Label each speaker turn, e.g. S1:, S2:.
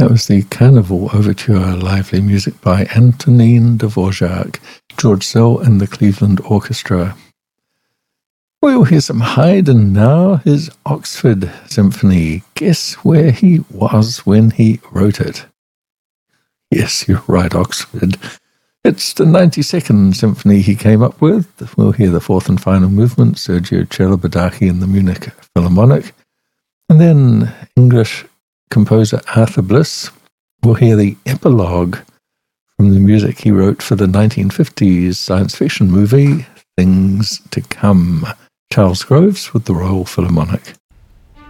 S1: That was the Carnival Overture, lively music by Antonin Dvorak, George Szell and the Cleveland Orchestra. We'll hear some Haydn now, his Oxford Symphony. Guess where he was when he wrote it? Yes, you're right, Oxford. It's the 92nd Symphony he came up with. We'll hear the fourth and final movement, Sergio Celibidache and the Munich Philharmonic. And then English composer Arthur Bliss. We'll hear the epilogue from the music he wrote for the 1950s science fiction movie, Things to Come. Charles Groves with the Royal Philharmonic.